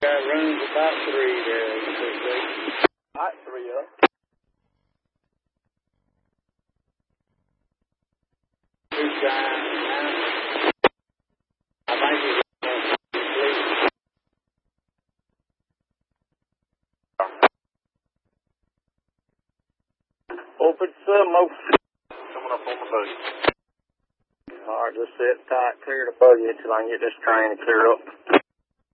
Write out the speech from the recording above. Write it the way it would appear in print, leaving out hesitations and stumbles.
Got rooms about 3 there. Alright, 3 up. He's dying now. I think he's Open some more. Coming up on the buggy. Alright, just sit tight, clear the buggy until I can get this train to clear up.